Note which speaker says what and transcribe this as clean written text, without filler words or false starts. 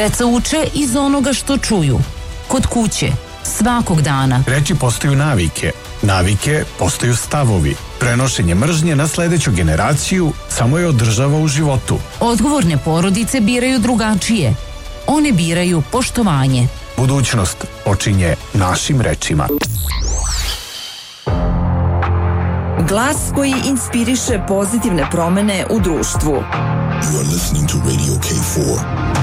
Speaker 1: Deca uče iz onoga što čuju. Kod kuće, svakog dana.
Speaker 2: Reči postaju navike. Navike postaju stavovi. Prenošenje mržnje na sledeću generaciju samo je održava u životu.
Speaker 1: Odgovorne porodice biraju drugačije. One biraju poštovanje.
Speaker 2: Budućnost počinje našim rečima.
Speaker 3: Glas koji inspiriše pozitivne promene u društvu.
Speaker 4: You are listening to Radio K4.